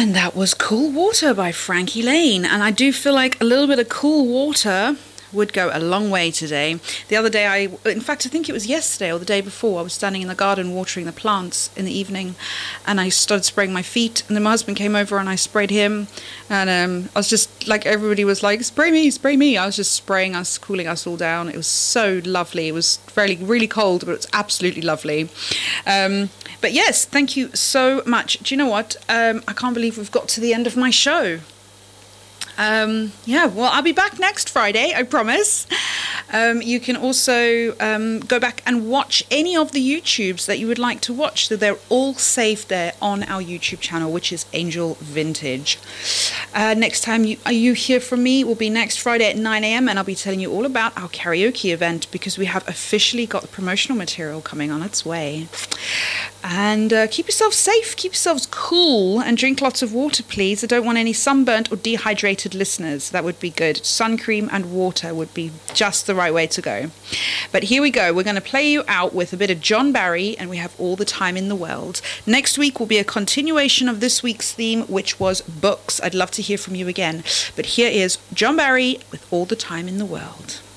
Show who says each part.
Speaker 1: And that was Cool Water by Frankie Lane. And I do feel like a little bit of cool water would go a long way today. The other day, in fact, I think it was yesterday or the day before, I was standing in the garden watering the plants in the evening, and I started spraying my feet, and then my husband came over and I sprayed him, and I was just like, everybody was like, spray me. I was just spraying us, cooling us all down. It was so lovely. It was really, really cold, but it was absolutely lovely. But yes, thank you so much. Do you know what? I can't believe we've got to the end of my show. Well, I'll be back next Friday, I promise. You can also go back and watch any of the YouTubes that you would like to watch. So they're all saved there on our YouTube channel, which is Angel Vintage. Next time you hear from me will be next Friday at 9 a.m. and I'll be telling you all about our karaoke event, because we have officially got the promotional material coming on its way. And keep yourself safe, keep yourselves cool, and drink lots of water, please. I don't want any sunburnt or dehydrated listeners. That would be good. Sun cream and water would be just the right way to go. But here we go. We're going to play you out with a bit of John Barry, and we have All the Time in the World. Next week will be a continuation of this week's theme, which was books. I'd love to hear from you again. But here is John Barry with All the Time in the World.